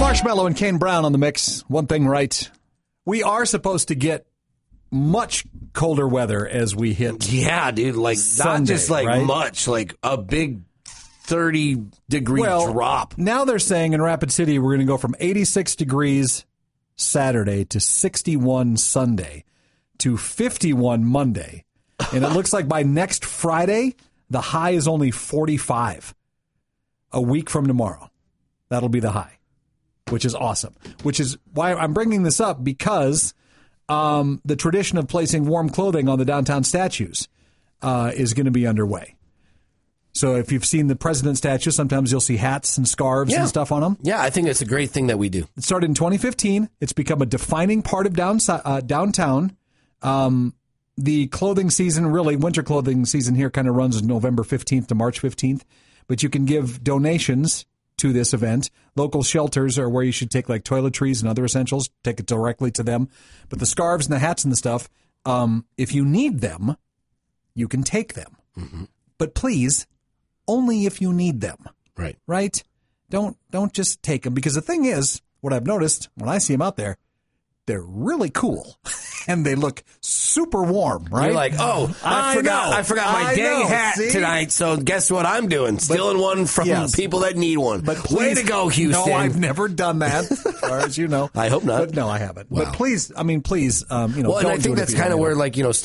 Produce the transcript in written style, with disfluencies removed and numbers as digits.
Marshmallow and Kane Brown on the mix. One thing right. We are supposed to get much colder weather as we hit. Yeah, dude. Like, Sunday, not just like right? much, like a big 30-degree drop. Now they're saying in Rapid City we're going to go from 86 degrees Saturday to 61 Sunday to 51 Monday. And it looks like by next Friday, the high is only 45. A week from tomorrow. That'll be the high, which is awesome. Which is why I'm bringing this up, because the tradition of placing warm clothing on the downtown statues is going to be underway. So if you've seen the president statue, sometimes you'll see hats and scarves and stuff on them. Yeah, I think it's a great thing that we do. It started in 2015. It's become a defining part of downtown. The clothing season, really, winter clothing season here kind of runs November 15th to March 15th. But you can give donations to this event. Local shelters are where you should take like toiletries and other essentials, take it directly to them. But the scarves and the hats and the stuff, if you need them, you can take them. Mm-hmm. But please, only if you need them. Right. Right? Don't just take them. Because the thing is, what I've noticed when I see them out there, they're really cool. And they look super warm, right? You're like, oh, I forgot my dang hat tonight, so guess what I'm doing? Stealing one from people that need one. But please, way to go, Houston. No, I've never done that, as far as you know. I hope not. But no, I haven't. Wow. But please, well, and I think that's kind of where, like,